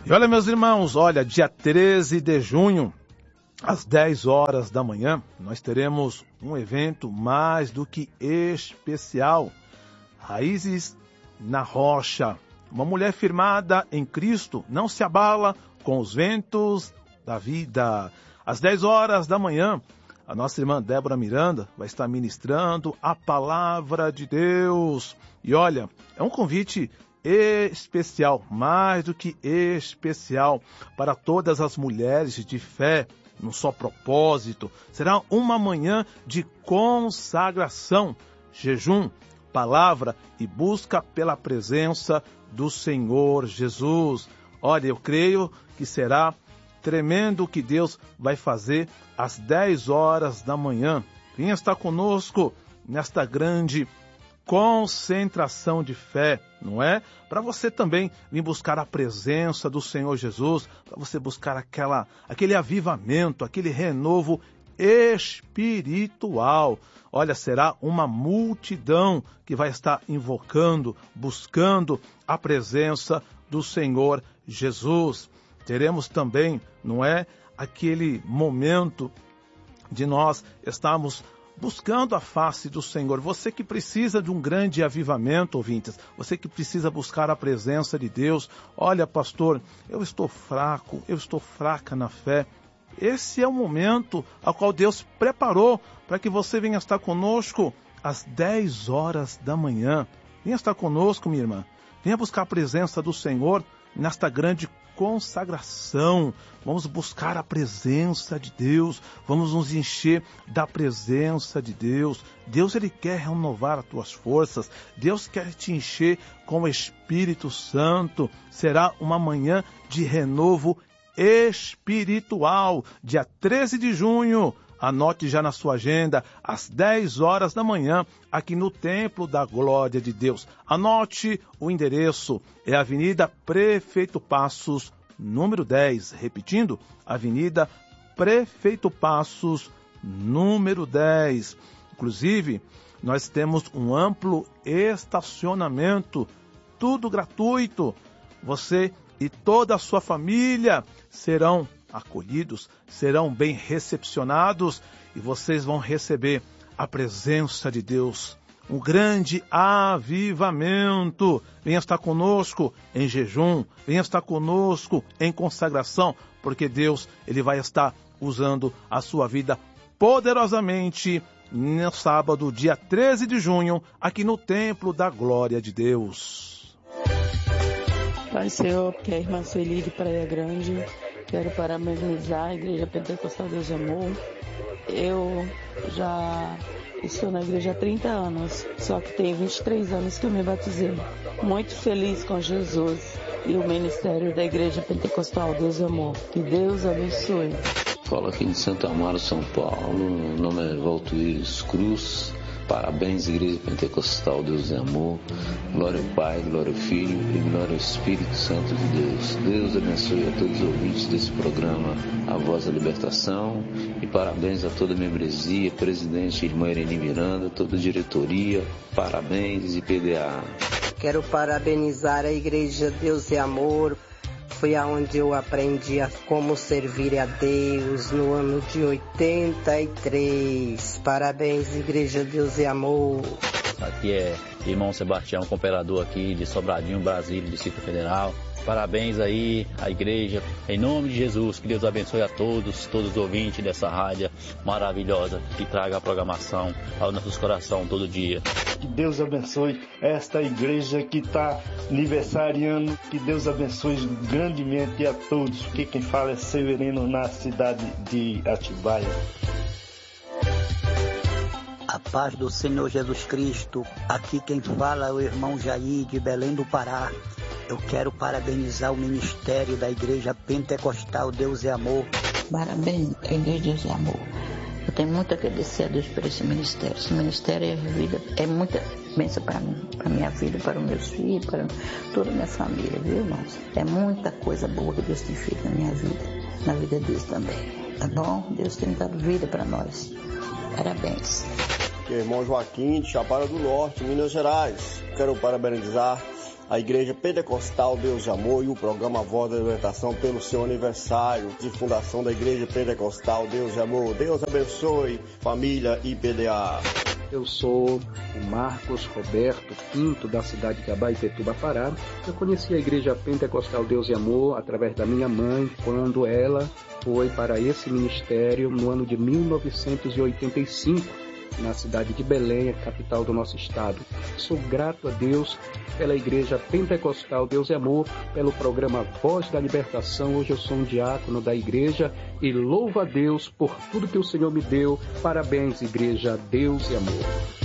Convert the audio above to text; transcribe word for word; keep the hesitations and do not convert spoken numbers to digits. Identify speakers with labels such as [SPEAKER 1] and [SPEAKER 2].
[SPEAKER 1] E olha, meus irmãos, olha, dia treze de junho, às dez horas da manhã, nós teremos um evento mais do que especial. Raízes na Rocha. Uma mulher firmada em Cristo não se abala com os ventos da vida. Às dez horas da manhã, a nossa irmã Débora Miranda vai estar ministrando a palavra de Deus. E olha, é um convite especial, mais do que especial, para todas as mulheres de fé, num só propósito. Será uma manhã de consagração, jejum, palavra e busca pela presença do Senhor Jesus. Olha, eu creio que será tremendo o que Deus vai fazer às dez horas da manhã. Venha estar conosco nesta grande concentração de fé, não é? Para você também vir buscar a presença do Senhor Jesus, para você buscar aquela, aquele avivamento, aquele renovo espiritual. Olha, será uma multidão que vai estar invocando, buscando a presença do Senhor Jesus. Teremos também, não é, aquele momento de nós estarmos buscando a face do Senhor. Você que precisa de um grande avivamento, ouvintes, você que precisa buscar a presença de Deus. Olha, pastor, eu estou fraco, eu estou fraca na fé. Esse é o momento ao qual Deus preparou para que você venha estar conosco às dez horas da manhã. Venha estar conosco, minha irmã. Venha buscar a presença do Senhor nesta grande consagração. Vamos buscar a presença de Deus. Vamos nos encher da presença de Deus. Deus, Ele quer renovar as tuas forças. Deus quer te encher com o Espírito Santo. Será uma manhã de renovo espiritual. Dia treze de junho. Anote já na sua agenda, às dez horas da manhã, aqui no Templo da Glória de Deus. Anote o endereço, é a Avenida Prefeito Passos, número dez. Repetindo, Avenida Prefeito Passos, número dez. Inclusive, nós temos um amplo estacionamento, tudo gratuito. Você e toda a sua família serão acolhidos, serão bem recepcionados e vocês vão receber a presença de Deus, um grande avivamento. Venha estar conosco em jejum, venha estar conosco em consagração, porque Deus, Ele vai estar usando a sua vida poderosamente no sábado, dia treze de junho, aqui no Templo da Glória de Deus.
[SPEAKER 2] Pai Senhor, que é a irmã Sueli de Praia Grande. Quero parabenizar a Igreja Pentecostal Deus e Amor. Eu já estou na igreja há trinta anos, só que tem vinte e três anos que eu me batizei. Muito feliz com Jesus e o ministério da Igreja Pentecostal Deus e Amor. Que Deus abençoe.
[SPEAKER 3] Falo aqui de Santo Amaro, São Paulo. Meu nome é Valtuíris Cruz. Parabéns, Igreja Pentecostal Deus e Amor. Glória ao Pai, glória ao Filho e glória ao Espírito Santo de Deus. Deus abençoe a todos os ouvintes desse programa, A Voz da Libertação. E parabéns a toda a membresia, presidente Irmã Irene Miranda, toda a diretoria. Parabéns e P D A.
[SPEAKER 4] Quero parabenizar a Igreja Deus e Amor. Foi aonde eu aprendi a como servir a Deus no ano de oitenta e três. Parabéns, Igreja Deus e Amor.
[SPEAKER 5] Aqui é irmão Sebastião, cooperador aqui de Sobradinho, Brasília, Distrito Federal. Parabéns aí à igreja, em nome de Jesus, que Deus abençoe a todos, todos os ouvintes dessa rádio maravilhosa, que traga a programação aos nossos corações todo dia.
[SPEAKER 6] Que Deus abençoe esta igreja que está aniversariando, que Deus abençoe grandemente a todos, que quem fala é Severino, na cidade de Atibaia.
[SPEAKER 7] A paz do Senhor Jesus Cristo, aqui quem fala é o irmão Jair de Belém do Pará. Eu quero parabenizar o ministério da Igreja Pentecostal Deus e Amor.
[SPEAKER 8] Parabéns, Igreja Deus e Amor. Eu tenho muito a agradecer a Deus por esse ministério. Esse ministério é, vida, é muita bênção para mim, para minha vida, para os meus filhos, para toda a minha família, viu, irmãos? É muita coisa boa que Deus tem feito na minha vida, na vida deles também. Tá bom? Deus tem dado vida para nós. Parabéns.
[SPEAKER 9] Aqui é o irmão Joaquim, de Chapada do Norte, Minas Gerais. Quero parabenizar a Igreja Pentecostal Deus de Amor e o programa Voz da Libertação pelo seu aniversário de fundação da Igreja Pentecostal Deus de Amor. Deus abençoe, família I P D A.
[SPEAKER 10] Eu sou o Marcos Roberto Pinto, da cidade de Abaetetuba, Pará. Eu conheci a Igreja Pentecostal Deus e Amor através da minha mãe, quando ela foi para esse ministério no ano de mil novecentos e oitenta e cinco, na cidade de Belém, a capital do nosso estado. Sou grato a Deus pela Igreja Pentecostal Deus e Amor, pelo programa Voz da Libertação. Hoje eu sou um diácono da igreja e louvo a Deus por tudo que o Senhor me deu. Parabéns, Igreja Deus e Amor.